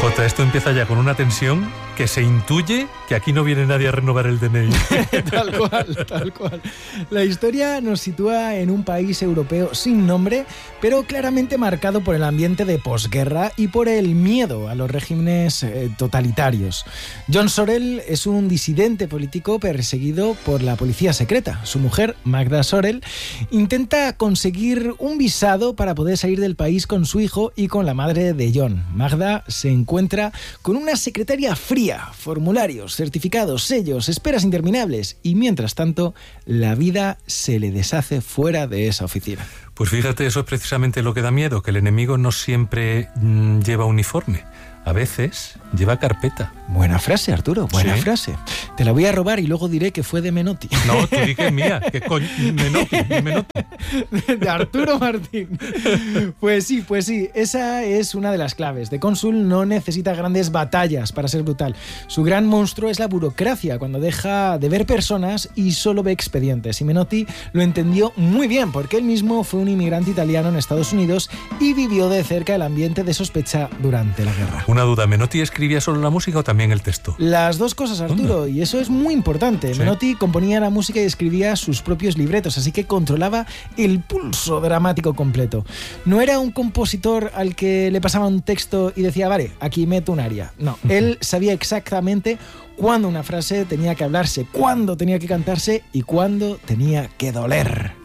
Jota, esto empieza ya con una tensión que se intuye que aquí no viene nadie a renovar el DNI. Tal cual, tal cual. La historia nos sitúa en un país europeo sin nombre, pero claramente marcado por el ambiente de posguerra y por el miedo a los regímenes totalitarios. John Sorel es un disidente político perseguido por la policía secreta. Su mujer, Magda Sorel, intenta conseguir un visado para poder salir del país con su hijo y con la madre de John. Magda se encuentra con una secretaria fría, formularios, certificados, sellos, esperas interminables y mientras tanto la vida se le deshace fuera de esa oficina. Pues fíjate, eso es precisamente lo que da miedo, que el enemigo no siempre lleva uniforme. A veces lleva carpeta. Buena frase, Arturo, buena frase. Te la voy a robar y luego diré que fue de Menotti. No, tú di que es mía, que coño, Menotti. De Arturo Martín. Pues sí, esa es una de las claves. The Consul no necesita grandes batallas para ser brutal. Su gran monstruo es la burocracia, cuando deja de ver personas y solo ve expedientes. Y Menotti lo entendió muy bien, porque él mismo fue un inmigrante italiano en Estados Unidos y vivió de cerca el ambiente de sospecha durante la guerra. Una duda, ¿Menotti escribía solo la música o también el texto? Las dos cosas, Arturo, y eso es muy importante. ¿Sí? Menotti componía la música y escribía sus propios libretos, así que controlaba el pulso dramático completo. No era un compositor al que le pasaba un texto y decía, vale, aquí meto un aria. No, él sabía exactamente cuándo una frase tenía que hablarse, cuándo tenía que cantarse y cuándo tenía que doler.